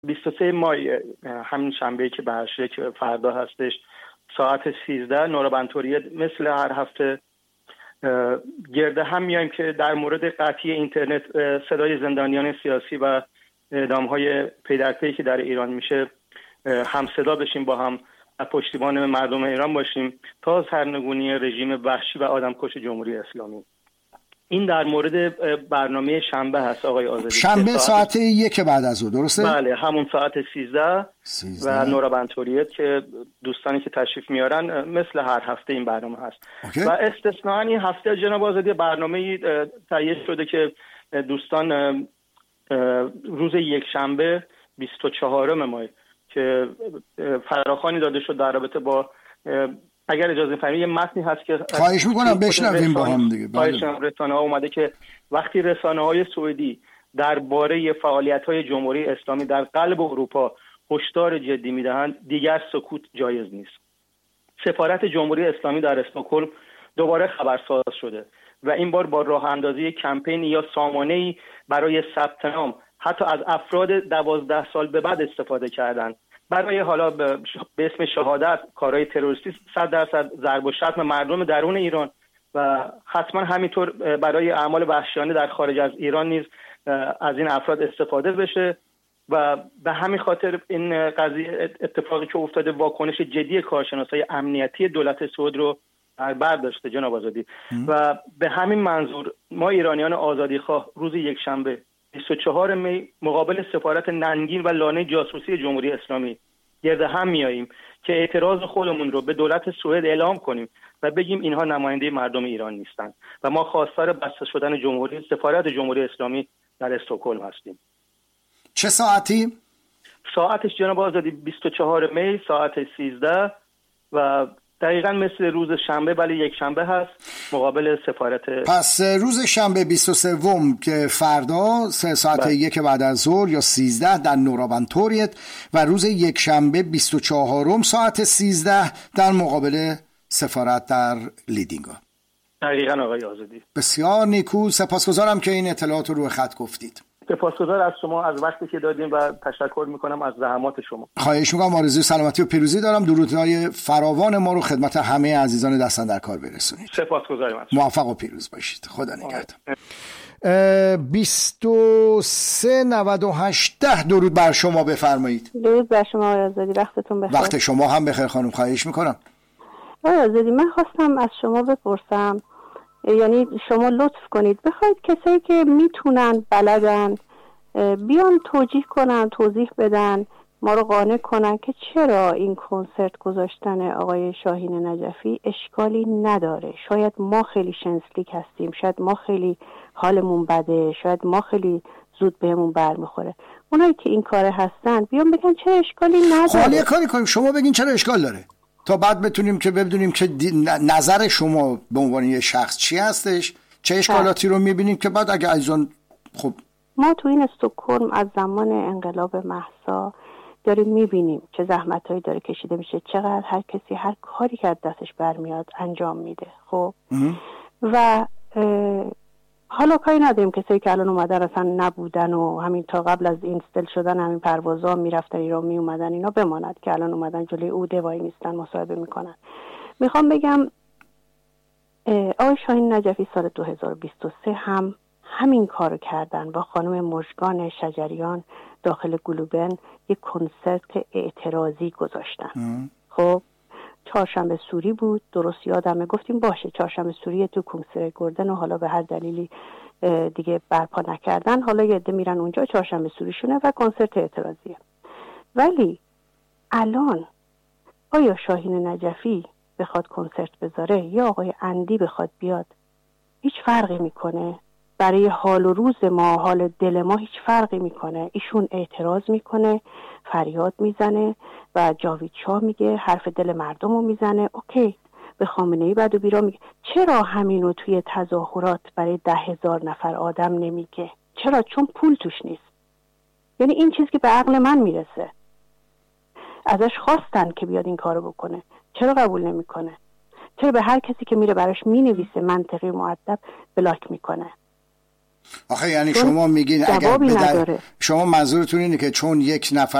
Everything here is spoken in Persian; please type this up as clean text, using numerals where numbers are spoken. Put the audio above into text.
23 مای همین شنبه که برشه که فردا هستش ساعت 13 نورا بنتوریت مثل هر هفته گرد هم میایم که در مورد قطعی اینترنت، صدای زندانیان سیاسی و اعدام‌های پی در پی که در ایران میشه هم صدا بشیم، با هم پشتیبان مردم ایران باشیم تا سرنگونی رژیم وحشی و آدمکش جمهوری اسلامی. این در مورد برنامه شنبه هست آقای آزادی. شنبه ساعت 1 بعد از ظهر، درسته؟ بله، همون ساعت 13 و نورا بنتوریت که دوستانی که تشریف میارن مثل هر هفته این برنامه هست. و استثناءً این هفته جناب آزادی برنامه‌ای تهیه شده که دوستان روز یک شنبه 24 ماه که فراخوانی داده شد در رابطه با، اگر اجازه فرمایید یه متنی هست که خواهش میکنم بشنویم با هم دیگه. رسانه‌ها اومده که وقتی رسانه‌های سعودی درباره فعالیت‌های جمهوری اسلامی در قلب اروپا هشدار جدی میدهند، دیگر سکوت جایز نیست. سفارت جمهوری اسلامی در استکهلم دوباره خبرساز شده و این بار با راه اندازی کمپینی یا سامانه‌ای برای ثبت نام حتی از افراد 12 سال به بعد استفاده کردند برای حالا به اسم شهادت کارهای تروریستی 100% ضرب و شتم مردم درون ایران و حتما همینطور برای اعمال وحشیانه در خارج از ایران نیز از این افراد استفاده بشه. و به همین خاطر این قضیه اتفاقی که افتاده واکنش جدی کارشناسای امنیتی دولت سعود رو در بر داشته جناب آزادی. و به همین منظور ما ایرانیان آزادیخواه روز یکشنبه 24 می مقابل سفارت ننگین و لانه جاسوسی جمهوری اسلامی گرد هم میاییم که اعتراض خودمون رو به دولت سوئد اعلام کنیم و بگیم اینها نماینده مردم ایران نیستند و ما خواستار بسته شدن سفارت جمهوری اسلامی در استکهلم هستیم. چه ساعتی؟ ساعتش جناب آزادی 24 می ساعت 13 و دقیقاً مثل روز شنبه ولی یک شنبه هست مقابل سفارت. پس روز شنبه 23 که فردا ساعت 1 بعد از ظهر یا 13 در نورا بنتوریت و روز یک شنبه 24 ساعت 13 در مقابل سفارت در لیدینگا. دقیقاً آقای آزادی. بسیار نیکو، سپاسگزارم که این اطلاعات رو روی خط گفتید. سپاسگزار از شما از وقتی که دادیم و تشکر میکنم از زحمات شما. خواهش میکنم. آرزوی سلامتی و پیروزی دارم. درودهای فراوان ما رو خدمت همه عزیزان دستن در کار برسونید. سپاسگزارم. موفق و پیروز باشید. خدا نگهدار. 2398 درود بر شما، بفرمایید. درود بر شما آزادی، وقتتون بخیر. وقت شما هم بخیر خانم. خواهش میکنم. آزادی، من خواستم از شما بپرسم، یعنی شما لطف کنید بخواید کسایی که میتونن بلدن بیان توجیه کنن، توضیح بدن، ما رو قانع کنن که چرا این کنسرت گذاشتن آقای شاهین نجفی اشکالی نداره. شاید ما خیلی شنسلیک هستیم، شاید ما خیلی حالمون بده، شاید ما خیلی زود بهمون برمیخوره. اونایی که این کاره هستن بیان بگن چرا اشکالی نداره. خالی کاری کنیم، شما بگین چرا اشکال داره تا بعد بتونیم که بدونیم که نظر شما به عنوان یه شخص چی هستش، چه اشکالاتی رو میبینیم که بعد اگه ایزان. خب ما تو این استکهلم از زمان انقلاب مهسا داریم میبینیم چه زحمتایی داره کشیده میشه، چقدر هر کسی هر کاری که از دستش برمیاد انجام میده. خب و حالا کاری نداریم کسایی که الان اومدن اصلا نبودن و همین تا قبل از این استل شدن همین پروازا میرفتن ایران میومدن، اینا بماند که الان اومدن جلوی اوده وای میستن مصاحبه میکنن. میخوام بگم آقای شاهین نجفی سال 2023 هم همین کارو کردن با خانم مژگان شجریان داخل گلوبن یک کنسرت اعتراضی گذاشتن. خب چهارشنبه سوری بود، درست یادمه، گفتیم باشه چهارشنبه سوری تو کنسرت گردن و حالا به هر دلیلی دیگه برپا نکردن، حالا یه عده میرن اونجا چهارشنبه سوریشونه و کنسرت اعتراضیه. ولی الان آیا شاهین نجفی بخواد کنسرت بذاره یا آقای اندی بخواد بیاد هیچ فرقی میکنه؟ برای حال و روز ما، حال دل ما هیچ فرقی میکنه؟ ایشون اعتراض میکنه، فریاد میزنه و جاوید شاه میگه حرف دل مردم رو میزنه، اوکی. به خامنه‌ای بد و بیرا میگه. چرا همینو توی تظاهرات برای 10,000 نفر آدم نمیگه؟ چرا؟ چون پول توش نیست. یعنی این چیزی که به عقل من میرسه. ازش خواستن که بیاد این کارو بکنه، چرا قبول نمیکنه؟ چرا به هر کسی که میره براش مینویسه منطقی مؤدب بلاک میکنه؟ آخه یعنی شما میگین اگر شما منظورتون اینه که چون یک نفر